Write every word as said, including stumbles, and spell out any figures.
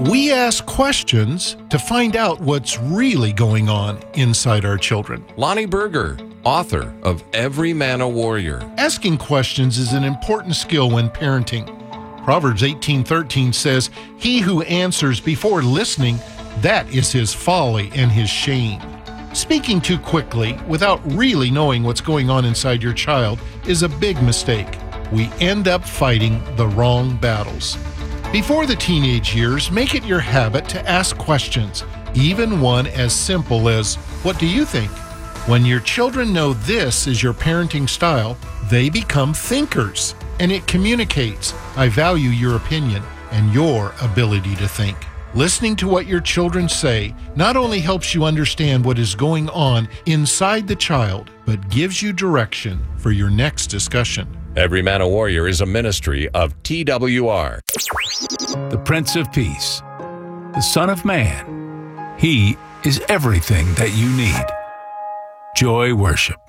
We ask questions to find out what's really going on inside our children. Lonnie Berger, author of Every Man a Warrior. Asking questions is an important skill when parenting. Proverbs eighteen thirteen says, "He who answers before listening, that is his folly and his shame." Speaking too quickly without really knowing what's going on inside your child is a big mistake. We end up fighting the wrong battles. Before the teenage years, make it your habit to ask questions, even one as simple as, "What do you think?" When your children know this is your parenting style, they become thinkers, and it communicates, "I value your opinion and your ability to think." Listening to what your children say not only helps you understand what is going on inside the child, but gives you direction for your next discussion. Every Man a Warrior is a ministry of T W R. The Prince of Peace, the Son of Man. He is everything that you need. Joy Worship.